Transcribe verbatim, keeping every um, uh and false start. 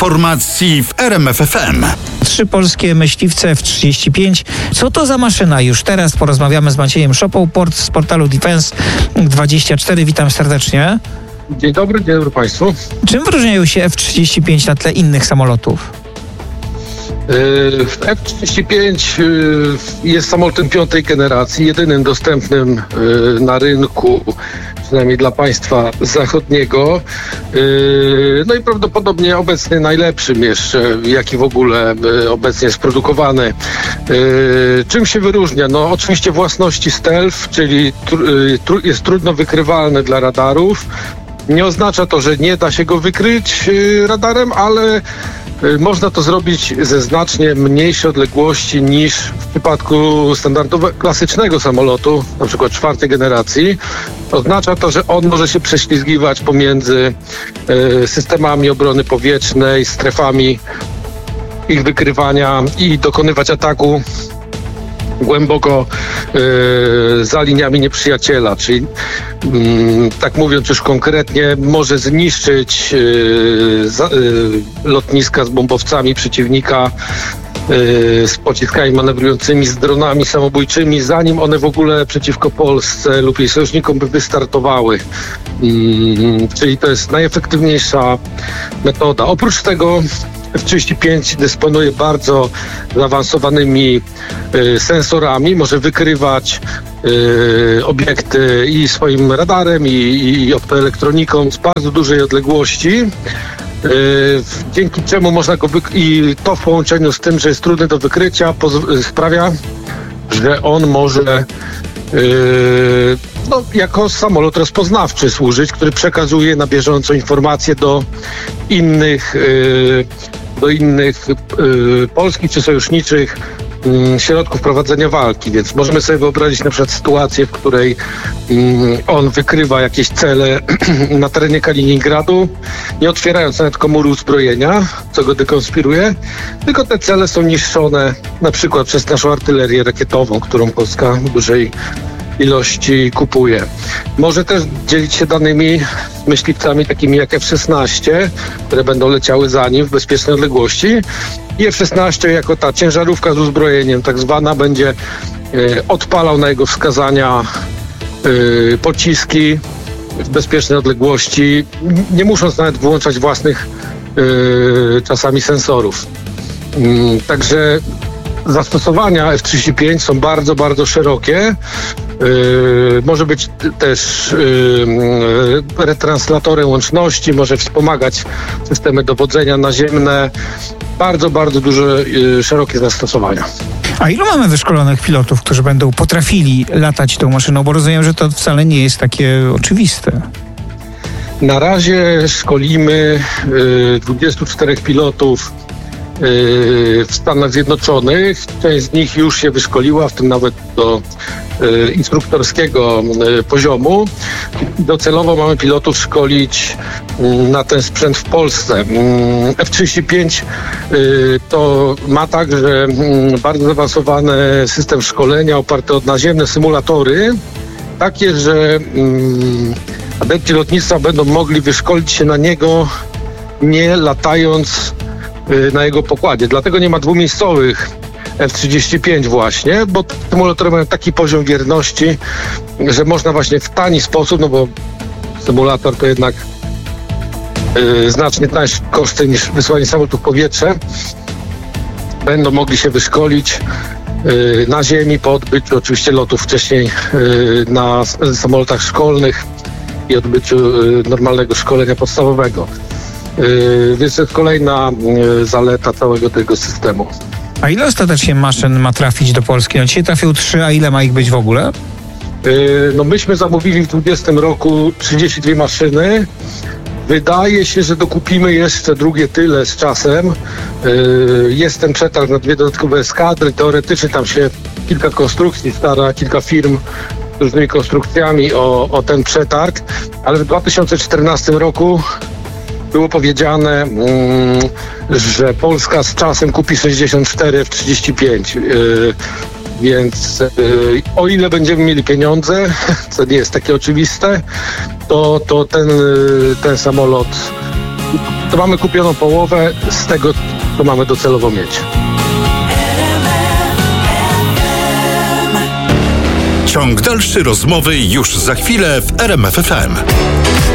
formacji w R M F F M. Trzy polskie myśliwce F trzydzieści pięć. Co to za maszyna? Już teraz porozmawiamy z Maciejem Szopą port z portalu Defense dwadzieścia cztery. Witam serdecznie. Dzień dobry, dzień dobry Państwu. Czym wyróżniają się F trzydzieści pięć na tle innych samolotów? F trzydzieści pięć jest samolotem piątej generacji, jedynym dostępnym na rynku, przynajmniej dla państwa zachodniego. No i prawdopodobnie obecnie najlepszym jeszcze, jaki w ogóle obecnie jest produkowany. Czym się wyróżnia? No oczywiście własności stealth, czyli jest trudno wykrywalny dla radarów. Nie oznacza to, że nie da się go wykryć radarem, ale można to zrobić ze znacznie mniejszej odległości niż w przypadku standardowego, klasycznego samolotu, na przykład czwartej generacji. Oznacza to, że on może się prześlizgiwać pomiędzy e, systemami obrony powietrznej, strefami ich wykrywania i dokonywać ataku głęboko y, za liniami nieprzyjaciela, czyli y, tak mówiąc już konkretnie, może zniszczyć y, za, y, lotniska z bombowcami przeciwnika, y, z pociskami manewrującymi, z dronami samobójczymi, zanim one w ogóle przeciwko Polsce lub jej sojusznikom by wystartowały. Y, czyli to jest najefektywniejsza metoda. Oprócz tego F trzydzieści pięć dysponuje bardzo zaawansowanymi y, sensorami, może wykrywać y, obiekty i swoim radarem, i, i optoelektroniką z bardzo dużej odległości, y, dzięki czemu można go wy- i to w połączeniu z tym, że jest trudny do wykrycia, poz- sprawia, że on może y, no, jako samolot rozpoznawczy służyć, który przekazuje na bieżąco informacje do innych y, do innych y, polskich czy sojuszniczych y, środków prowadzenia walki. Więc możemy sobie wyobrazić na przykład sytuację, w której y, on wykrywa jakieś cele na terenie Kaliningradu, nie otwierając nawet komory uzbrojenia, co go dekonspiruje, tylko te cele są niszczone na przykład przez naszą artylerię rakietową, którą Polska w dużej ilości kupuje. Może też dzielić się danymi z myśliwcami takimi jak F szesnaście, które będą leciały za nim w bezpiecznej odległości. I F szesnaście jako ta ciężarówka z uzbrojeniem tak zwana będzie e, odpalał na jego wskazania e, pociski w bezpiecznej odległości, nie musząc nawet włączać własnych e, czasami sensorów. E, także zastosowania F trzydzieści pięć są bardzo, bardzo szerokie. Yy, może być też yy, retranslatorem łączności, może wspomagać systemy dowodzenia naziemne. Bardzo, bardzo duże, yy, szerokie zastosowania. A ilu mamy wyszkolonych pilotów, którzy będą potrafili latać tą maszyną? Bo rozumiem, że to wcale nie jest takie oczywiste. Na razie szkolimy yy, dwudziestu czterech pilotów w Stanach Zjednoczonych. Część z nich już się wyszkoliła, w tym nawet do y, instruktorskiego y, poziomu. Docelowo mamy pilotów szkolić y, na ten sprzęt w Polsce. Y, F trzydzieści pięć y, to ma także y, bardzo zaawansowany system szkolenia oparty o naziemne symulatory, takie, że y, adepci lotnictwa będą mogli wyszkolić się na niego, nie latając na jego pokładzie. Dlatego nie ma dwumiejscowych F trzydzieści pięć właśnie, bo symulatory mają taki poziom wierności, że można właśnie w tani sposób, no bo symulator to jednak yy, znacznie tańsze koszty niż wysłanie samolotu w powietrze, będą mogli się wyszkolić yy, na ziemi po odbyciu oczywiście lotów wcześniej yy, na samolotach szkolnych i odbyciu yy, normalnego szkolenia podstawowego. Yy, więc to jest kolejna yy, zaleta całego tego systemu. A ile ostatecznie maszyn ma trafić do Polski? No dzisiaj trafił trzy, a ile ma ich być w ogóle? Yy, no myśmy zamówili w dwudziestym roku trzydzieści dwie maszyny. Wydaje się, że dokupimy jeszcze drugie tyle z czasem. Yy, jest ten przetarg na dwie dodatkowe eskadry. Teoretycznie tam się kilka konstrukcji stara, kilka firm z różnymi konstrukcjami o, o ten przetarg, ale w dwa tysiące czternastym roku było powiedziane, mm, że Polska z czasem kupi sześćdziesiąt cztery F trzydzieści pięć. Yy, więc yy, o ile będziemy mieli pieniądze, co nie jest takie oczywiste, to, to ten, yy, ten samolot to mamy kupioną połowę z tego, co mamy docelowo mieć. Ciąg dalszy rozmowy już za chwilę w R M F F M.